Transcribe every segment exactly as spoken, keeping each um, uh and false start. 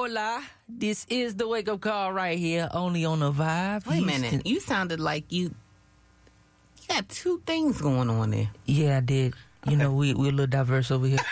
hola. This is the wake up call right here, only on the Vibe. Wait a minute. You sounded like you, you got two things going on there. Yeah, I did. You okay. know, we, we're a little diverse over here.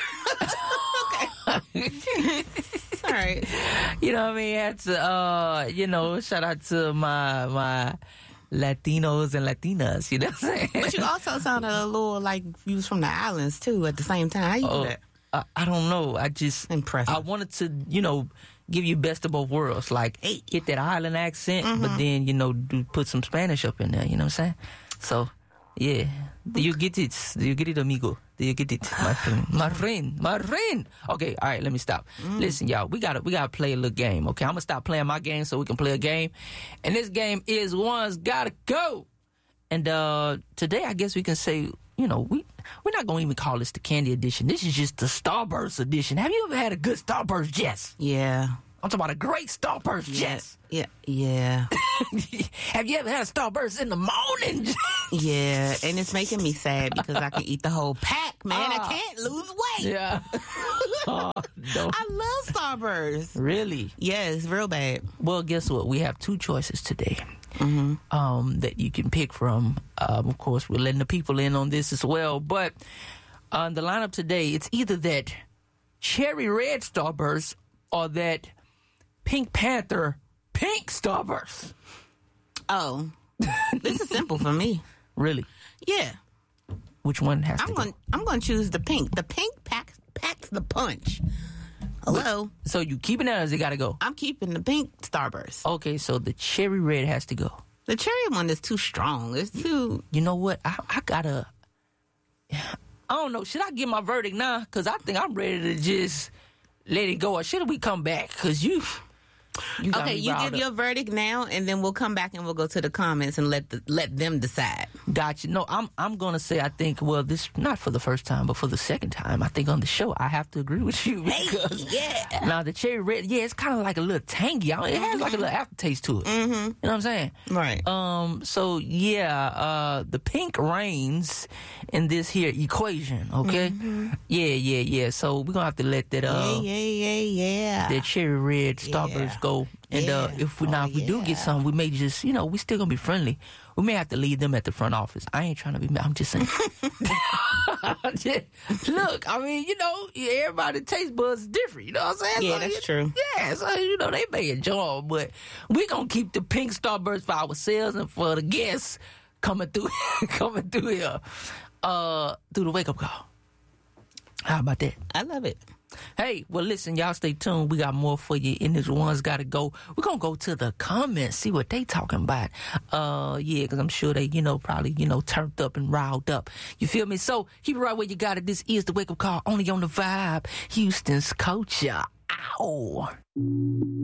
Okay. All right. You know what I mean? Had to, uh, you know, shout out to my, my Latinos and Latinas, you know what I'm saying? But you also sounded a little like you was from the islands, too, at the same time. How you uh, do that? I, I don't know. I just... Impressive. I wanted to, you know, give you best of both worlds. Like, hey, get that island accent, mm-hmm. but then, you know, do put some Spanish up in there, you know what I'm saying? So, yeah. Do you get it? Do you get it, amigo? Do you get it, my friend? My friend, my friend. Okay, all right, let me stop. Mm. Listen, y'all, we gotta we gotta play a little game. Okay, I'm gonna stop playing my game so we can play a game. And this game is One's Gotta Go. And uh, today, I guess we can say, you know, we we're not gonna even call this the Candy Edition. This is just the Starburst Edition. Have you ever had a good Starburst, Jess? Yeah. I'm talking about a great Starburst, yeah. Jess. Yeah, yeah. Have you ever had a Starburst in the morning? Yeah, and it's making me sad because I can eat the whole pack, man. Uh, I can't lose weight. Yeah. oh, no. I love Starburst. Really? Yeah, it's real bad. Well, guess what? We have two choices today. Mm-hmm. Um, that you can pick from. Um, of course, we're letting the people in on this as well. But on the lineup today, it's either that cherry red Starburst or that Pink Panther pink Starburst. Oh, this is simple for me. Really? Yeah. Which one has I'm to going? go? I'm going to choose the pink. The pink packs packs the punch. Hello. But, so you keeping that, or does it got to go? I'm keeping the pink Starburst. Okay, so the cherry red has to go. The cherry one is too strong. It's too. You know what? I, I gotta. I don't know. Should I give my verdict now? Because I think I'm ready to just let it go. Or should we come back? Because you. You okay, you give up. your verdict now, and then we'll come back and we'll go to the comments and let the, let them decide. Gotcha. No, I'm I'm gonna say I think well this not for the first time, but for the second time, I think on the show I have to agree with you because hey, yeah. Now the cherry red, yeah, it's kind of like a little tangy. It has mm-hmm. like a little aftertaste to it. Mm-hmm. You know what I'm saying? Right. Um. So yeah, uh, the pink reigns in this here equation. Okay. Mm-hmm. Yeah, yeah, yeah. So we're gonna have to let that uh, yeah, yeah, yeah, yeah. that cherry red Starburst yeah. go. And yeah. uh, if we now oh, if we yeah. do get some, we may just you know we still gonna be friendly. We may have to leave them at the front office. I ain't trying to be mad. I'm just saying. Look, I mean, you know, everybody's taste buds is different. You know what I'm saying? Yeah, so, that's you, true. Yeah, so you know they may enjoy them, but we gonna keep the pink Starburst for ourselves and for the guests coming through, coming through here, uh, through the wake up call. How about that? I love it. Hey, well, listen, y'all stay tuned. We got more for you in this One's Gotta Go. We're going to go to the comments, see what they talking about. Uh, yeah, because I'm sure they, you know, probably, you know, turned up and riled up. You feel me? So keep it right where you got it. This is the wake up call only on the Vibe. Houston's culture. Ow.